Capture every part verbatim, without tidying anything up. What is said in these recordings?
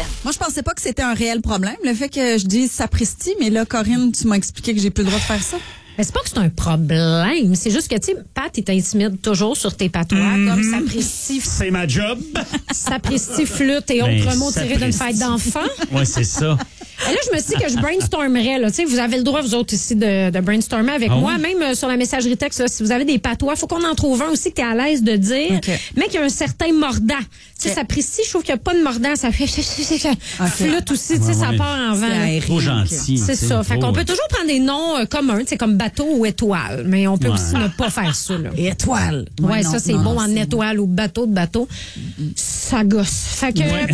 Moi, je pensais pas que c'était un réel problème, le fait que je dise sapristi, mais là, Corinne, tu m'as expliqué que j'ai plus le droit de faire ça. Mais c'est pas que c'est un problème, c'est juste que, tu sais, Pat, il t'intimide toujours sur tes patois, mm-hmm. comme sapristi. C'est ma job. Sapristi, flûte et autres ben, mots tirés d'une fête d'enfant. Oui, c'est ça. Et là, je me suis dit que je brainstormerais. Là. Vous avez le droit, vous autres ici, de, de brainstormer avec ah, moi. Oui? Même euh, sur la messagerie texte, là, si vous avez des patois, il faut qu'on en trouve un aussi que tu es à l'aise de dire, okay. mais qu'il y a un certain mordant. Okay. Sapristi, je trouve qu'il n'y a pas de mordant. Ça fait okay. flûte aussi, ouais, ça ouais. part en vent. C'est trop gentil. C'est ça. Fait qu'on ouais. peut toujours prendre des noms euh, communs, comme bateau ou étoile, mais on peut ouais. aussi ne pas faire ça. Là. Étoile. Oui, ouais, non, ça, c'est non, bon non, en c'est étoile bon. ou bateau de bateau. Mm-hmm. Ça gosse. Fait que... Ouais.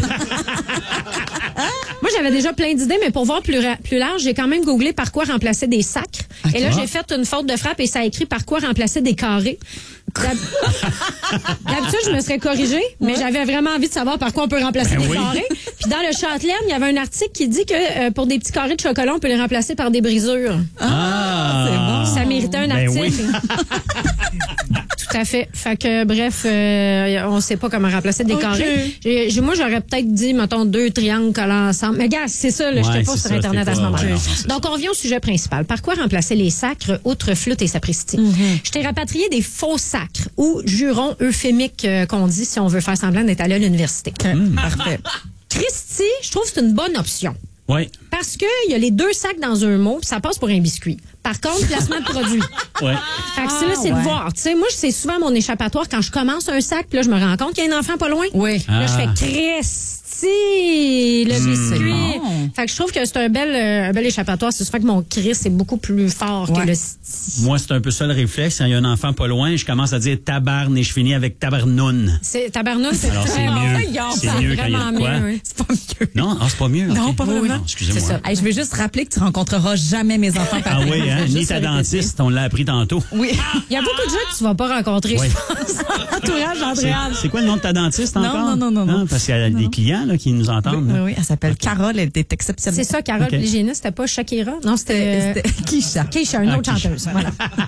Moi, j'avais déjà plein d'idées, mais pour voir plus, ra- plus large, j'ai quand même googlé par quoi remplacer des sacres. Okay. Et là, j'ai fait une faute de frappe et ça a écrit par quoi remplacer des carrés. D'hab... D'habitude, je me serais corrigée, mais ouais. j'avais vraiment envie de savoir par quoi on peut remplacer ben des oui. carrés. Puis dans le Châtelaine, il y avait un article qui dit que euh, pour des petits carrés de chocolat, on peut les remplacer par des brisures. Ah, c'est bon. Ça méritait un ben article. Oui. Tout à fait. Fait que, bref, euh, on sait pas comment remplacer des okay. carrés. J'ai, j'ai, moi, j'aurais peut-être dit, mettons, deux triangles collants ensemble. Mais gars, c'est ça, là, ouais, j'étais pas sur ça, Internet à ce moment-là. Ouais, donc, on vient au sujet principal. Par quoi remplacer les sacres, outre flûte et sapristi? Mm-hmm. Je t'ai rapatrié des faux sacres ou jurons euphémiques euh, qu'on dit si on veut faire semblant d'être allé à l'université. Mmh. Parfait. Christy, je trouve que c'est une bonne option. Oui. Parce qu'il y a les deux sacs dans un mot, puis ça passe pour un biscuit. Par contre, placement de produit. Ouais. Fait que c'est là, c'est ouais. de voir. Tu sais, moi, c'est souvent mon échappatoire quand je commence un sac, puis là, je me rends compte qu'il y a un enfant pas loin. Oui. Là, ah. je fais Christy, le mmh. biscuit. Bon. Fait que je trouve que c'est un bel, euh, un bel échappatoire. C'est souvent que mon Christ c'est beaucoup plus fort ouais. que le sti. Moi, c'est un peu ça le réflexe. Quand il y a un enfant pas loin, je commence à dire tabarne et je finis avec tabarnoun. C'est tabarnoun, c'est Alors, très c'est bon. mieux. C'est, c'est mieux quand il y a de quoi. Mieux, oui. C'est pas mieux. Non, ah, c'est pas mieux. Non, okay. pas vraiment. Oui, non, excusez-moi. C'est ça. Hey, je vais juste rappeler que tu rencontreras jamais mes enfants. Ah oui, hein? Ni ta dentiste, on l'a appris tantôt. Oui. Il y a beaucoup de gens que tu vas pas rencontrer, oui. je pense. Entourage d'Andréane. C'est, c'est quoi le nom de ta dentiste encore? Non, non, non, non. non parce qu'il y a non, des clients là, qui nous entendent. Oui, oui, elle s'appelle okay. Carole, elle était exceptionnelle. C'est ça, Carole, okay. l'hygiéniste, c'était pas Shakira? Non, c'était... c'était Keisha. Keisha, une ah, autre Keisha. chanteuse, voilà.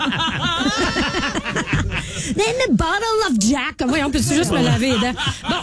Then a bottle of Jack. Voyons, peux-tu juste me laver les dents? Bon.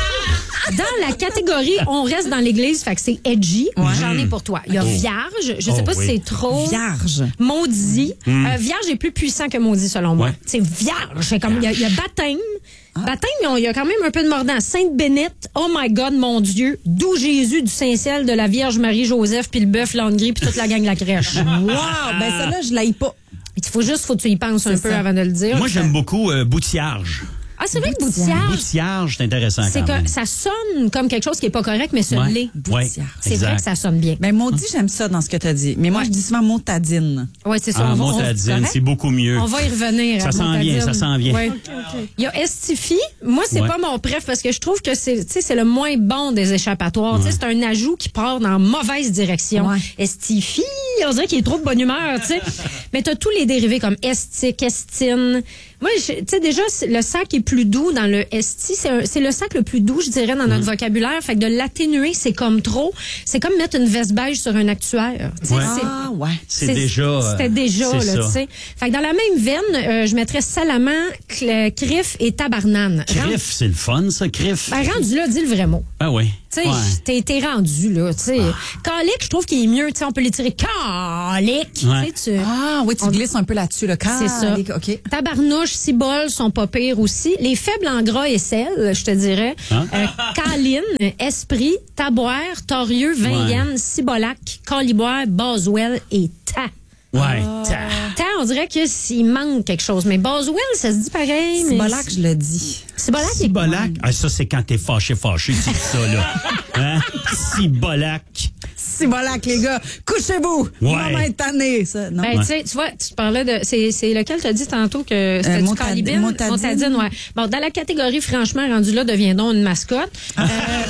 Dans la catégorie, on reste dans l'église, fait que c'est edgy. Ouais. J'en ai pour toi. Il y a vierge. Je sais oh, pas oui. si c'est trop. Vierge. Maudit. Mm. Euh, vierge est plus puissant que maudit, selon moi. Ouais. C'est vierge. C'est comme, il y, y a baptême. Ah. Baptême, il y a quand même un peu de mordant. Sainte Bénite, oh my God, mon Dieu, d'où Jésus, du Saint-Ciel, de la Vierge Marie-Joseph, puis le bœuf, l'Angry, puis toute la gang de la crèche. Wow! Ben, ça là, je l'aille pas. Il faut juste, faut que tu y penses un c'est peu ça. Avant de le dire. Moi, j'aime beaucoup euh, boutillage. Ah, c'est vrai que boutillage. Boutillage, c'est intéressant c'est quand même. Que ça sonne comme quelque chose qui est pas correct, mais ce ouais. l'est. Boutillage. Ouais, c'est vrai que ça sonne bien. Ben, maudit, j'aime ça dans ce que tu as dit. Mais moi, ouais. je dis souvent motadine. Oui, c'est ça. Ah, motadine, c'est beaucoup mieux. On va y revenir. Ça s'en vient, ça s'en vient. Ouais. Okay, okay. Il y a Estifi. Moi, c'est ouais. pas mon préf parce que je trouve que c'est, c'est le moins bon des échappatoires. Ouais. C'est un ajout qui part dans mauvaise direction. Ouais. Estifi, on dirait qu'il est trop de bonne humeur. T'sais. Mais tu as tous les dérivés comme estique, estine. Moi, tu sais, déjà, le sac est plus doux dans le esti. C'est, un, c'est le sac le plus doux, je dirais, dans notre mmh. vocabulaire. Fait que de l'atténuer, c'est comme trop. C'est comme mettre une veste beige sur un actuaire. Ouais. C'est, ah, ouais. C'est, c'est déjà. C'était déjà, c'est là, tu sais. Fait que dans la même veine, euh, je mettrais salamand, cl- crif et tabarnane. Crif, Rend... c'est le fun, ça, crif. Ben, rendu là, dis le vrai mot. Ah oui. Tu sais, ouais. t'es, t'es rendu, là, tu sais. Ah. Calique, je trouve qu'il est mieux, tu sais, on peut l'étirer. Calique. Ouais. Tu... Ah, oui, tu on... glisses un peu là-dessus, là. Calique, c'est ça. OK. Tabarnouche, ciboles sont pas pires aussi. Les faibles en gras et sel, je te dirais. Hein? Euh, Caline, Esprit, Taboire, Torieux, Vingaine, ouais. Cibolac, Caliboire, Boswell et Ta. Ouais, Ta. Ta, on dirait que s'il manque quelque chose. Mais Boswell, ça se dit pareil. Cibolac, mais... je le dis. Cibolac, Cibolac. Ah, ça, c'est quand t'es fâché, fâché, tu dis ça, là. Hein? Cibolac. Cibolac, les gars. Couchez-vous. Ouais. Maman est tannée, ça. Non? Ben, Ouais. tu sais, tu vois, tu parlais de, c'est, c'est lequel t'as dit tantôt que c'était euh, du Montad- calibine? Montadine. Montadine, ouais. Bon, dans la catégorie, franchement, rendu là, deviendons une mascotte. Euh,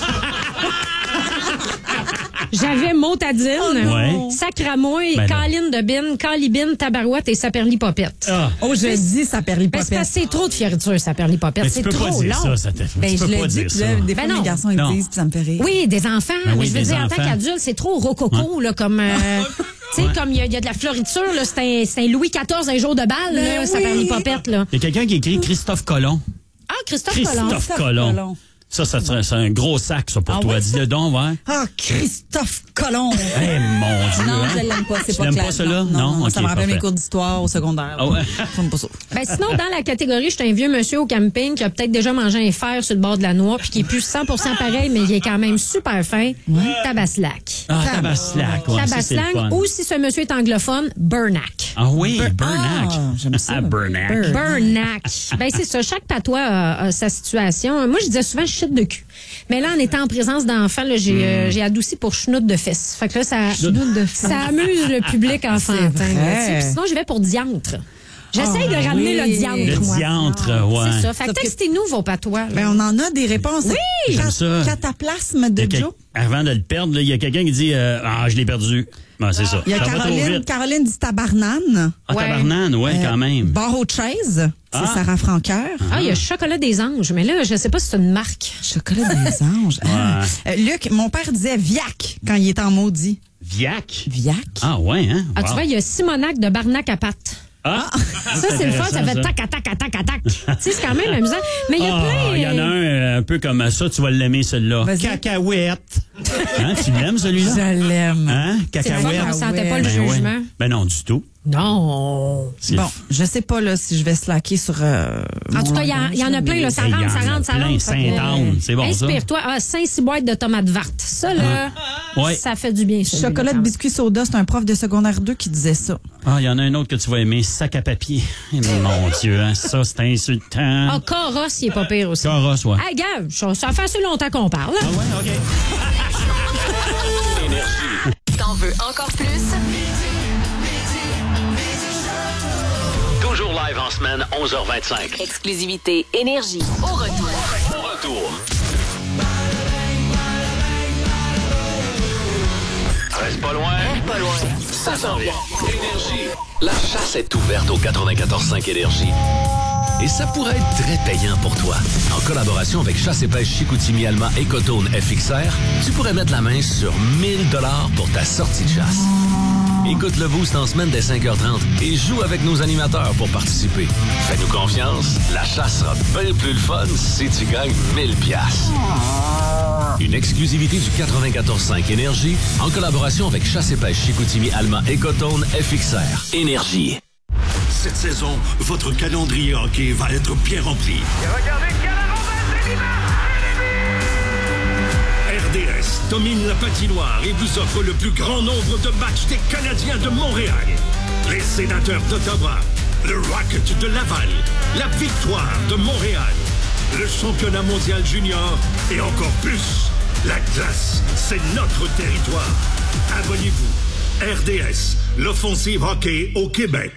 J'avais Motadine, ouais. Sacramouille, ben Caline de Bine, Calibine, Tabarouette et Saperlipopette. Ah. Oh, je dis Saperlipopette. Ben, c'est, c'est trop de fioriture, Saperlipopette. C'est trop long. Ça, ça te... Ben, tu je peux le pas dis, dire ça. Là, des fois, ben mes garçons, ils non. disent, puis ça me fait rire. Oui, des enfants. Ben oui, mais je veux dire, enfants. en tant qu'adulte, c'est trop rococo, hein? Là, comme... Euh, tu sais, ouais. comme il y, y a de la floriture, là, c'est un, c'est un Louis quatorze, un jour de balle, là, oui. Saperlipopette, là. Il y a quelqu'un qui écrit Christophe Colomb. Ah, Christophe, Christophe Colomb. Christophe Colomb. Ça, ça serait c'est un gros sac, ça, pour Ah toi. ouais, Dis-le donc, ouais. Ah, Christophe Colomb! Eh, mon Dieu. Non, hein? je l'aime pas, c'est Tu pas l'aimes clair. pas, celle-là? Non, non, Non? non, Ok, ça me rappelle parfait. mes cours d'histoire au secondaire. Ah ouais? J'aime pas ça. Ben, sinon, dans la catégorie, je suis un vieux monsieur au camping qui a peut-être déjà mangé un fer sur le bord de la noix puis qui est plus cent pour cent pareil, mais il est quand même super fin. Tabaslac. Ah, Tabaslac. Ouais, ça, c'est le Tabaslac, fun. ou si ce monsieur est anglophone, Burnack. Ah oui, Burnack. Ah, j'aime ça. Ah, Burnack. Burn. Burnack. Ben, c'est ça. Chaque patois a, a sa situation. Moi, je disais souvent shit de cul. Mais là, en étant en présence d'enfants, là, j'ai, euh, j'ai adouci pour chenoute de fesses. Fait que là, ça, Chenoute de fesses. ça amuse le public enfantin. C'est vrai. tu sais. Puis sinon, j'y vais pour diantre. J'essaye Ah, de ramener oui. le diantre, Le moi. diantre, ouais. C'est ça. Fait que Sauf que- textez-nous vos patois. là. Ben, on en a des réponses. Oui! J'aime Cat- ça. Cataplasme de Il y a quel- Joe. Avant de le perdre, là, il y a quelqu'un qui dit euh, ah, je l'ai perdu. Ben, c'est ça. Il y a Ça va trop Caroline, vite. Caroline dit tabarnane. Ah, Ouais. tabarnane, ouais, quand même. Bar aux chaises. C'est Ah. Sarah Franqueur. Ah, il y a Chocolat des Anges, mais là, je sais pas si c'est une marque. Chocolat des anges. Ah. Euh, Luc, mon père disait Viac quand il était en maudit. Viac. Viac? Ah, ouais, hein? Ah, Wow. tu vois, il y a Simonac de Barnac à pattes. Ah, Ça, c'est le fun, ça fait intéressant, tac, tac, tac, tac, tac. Tu sais, c'est quand même amusant. Mais il y a Ah, plein. il y en a un euh, un peu comme ça, tu vas l'aimer, celui-là. Vas-y. Cacahuète. Hein, tu l'aimes, celui-là? Je l'aime. Hein? C'est le fun, Cacahuète. on sentait pas le Ben ouais. jugement. Ben non, du tout. Non. C'est Bon, le- je sais pas là si je vais slacker sur. euh, En mon tout cas, il y, a- il y en a langage, plein, là. Ça Hey, il y rentre, en ça a rentre, ça plein. rentre. Saint-Anne, c'est bon, ça. Inspire-toi. Ah, cinq six boîtes de tomates vertes. Ça, là, Ouais. ça fait du bien. ça, Chocolat de lui, biscuit soda, c'est un prof de secondaire deux qui disait ça. Ah, il y en a un autre que tu vas aimer, sac à papier. Eh, mon Dieu, hein, ça, c'est insultant. Ah, Coros, il est pas pire aussi. Carrosse, ouais. Ah, gars, ça ça fait assez longtemps qu'on parle. Ah Là. ouais, OK. T'en veux encore plus? Toujours live en semaine, onze heures vingt-cinq. Exclusivité Énergie. Au retour. Au retour. Reste pas loin. Pas loin. Ça s'en vient. Énergie. La chasse est ouverte au quatre-vingt-quatorze cinq Énergie. Et ça pourrait être très payant pour toi. En collaboration avec Chasse et Pêche Chicoutimi Alma Ecotone F X R, tu pourrais mettre la main sur mille dollars pour ta sortie de chasse. Écoute le Boost en semaine dès cinq heures trente et joue avec nos animateurs pour participer. Fais-nous confiance, la chasse sera bien plus le fun si tu gagnes mille piastres. Une exclusivité du quatre-vingt-quatorze cinq Énergie en collaboration avec Chasse et Pêche Chicoutimi Alma Ecotone F X R. Énergie. Cette saison, votre calendrier hockey va être bien rempli. R D S domine la patinoire et vous offre le plus grand nombre de matchs des Canadiens de Montréal. Les Sénateurs d'Ottawa, le Rocket de Laval, la Victoire de Montréal, le championnat mondial junior et encore plus. La glace, c'est notre territoire. Abonnez-vous. R D S, l'offensive hockey au Québec.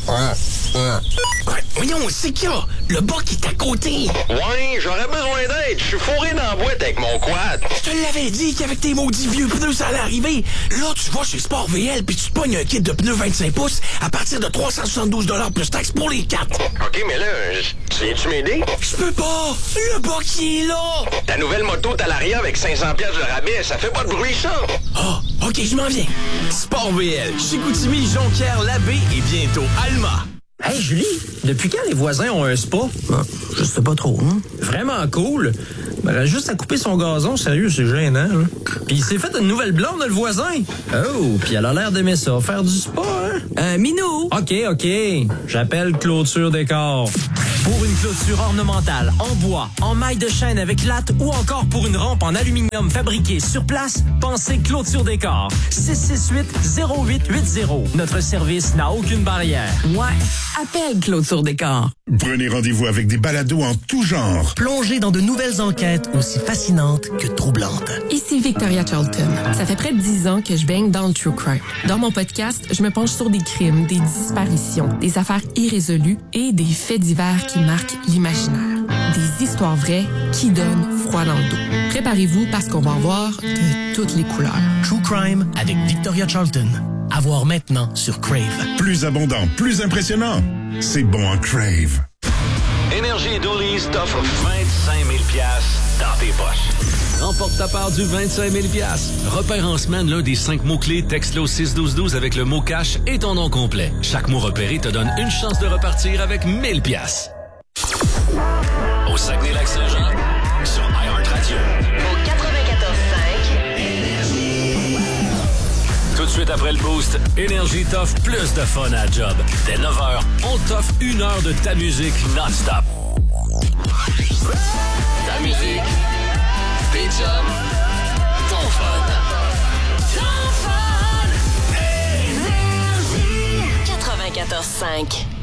Ouais, voyons, c'est qu'il y a? Le bas qui est à côté. Ouais, j'aurais besoin d'aide. Je suis fourré dans la boîte avec mon quad. Je te l'avais dit qu'avec tes maudits vieux pneus, ça allait arriver. Là, tu vas chez Sport V L puis tu te pognes un kit de pneus vingt-cinq pouces à partir de trois cent soixante-douze dollars plus taxes pour les quatre. OK, mais là, tu viens-tu m'aider? Je peux pas. Le bas qui est là. Ta nouvelle moto Talaria avec cinq cents piastres de rabais, ça fait pas de bruit, ça? Ah, OK, je m'en viens. Sport V L, Chicoutimi, Jonquière, Labbé et bientôt Alma. Hey Julie, depuis quand les voisins ont un spa? Ah, je sais pas trop, hein? Vraiment cool. Ben, elle a juste à couper son gazon, sérieux, c'est gênant. Hein? Puis il s'est fait une nouvelle blonde, le voisin. Oh, puis elle a l'air d'aimer ça, faire du spa, hein? Euh, Minou! OK, OK. J'appelle Clôture Décor. Pour une clôture ornementale en bois, en maille de chêne avec latte ou encore pour une rampe en aluminium fabriquée sur place, pensez Clôture Décor. six six huit zéro huit huit zéro. Notre service n'a aucune barrière. Ouais. Appelle Clôture Décor. Prenez rendez-vous avec des balados en tout genre. Plongez dans de nouvelles enquêtes aussi fascinantes que troublantes. Ici Victoria Charlton. Ça fait près de dix ans que je baigne dans le true crime. Dans mon podcast, je me penche sur des crimes, des disparitions, des affaires irrésolues et des faits divers qui marquent l'imaginaire. Des histoires vraies qui donnent froid dans le dos. Préparez-vous parce qu'on va en voir de toutes les couleurs. True Crime avec Victoria Charlton. À voir maintenant sur Crave. Plus abondant, plus impressionnant. C'est bon en Crave. Énergie Doolies t'offre vingt-cinq mille piastres dans tes poches. Remporte ta part du vingt-cinq mille piastres. Repère en semaine l'un des cinq mots-clés, texte-le au six douze douze avec le mot cash et ton nom complet. Chaque mot repéré te donne une chance de repartir avec mille piastres. Au Saguenay-Lac-Saint-Jean, sur iHeartRadio. après le boost, Énergie t'offre plus de fun à la job. Dès neuf heures, on t'offre une heure de ta musique non-stop. Ta musique, tes jobs, ton fun. quatre-vingt-quatorze cinq.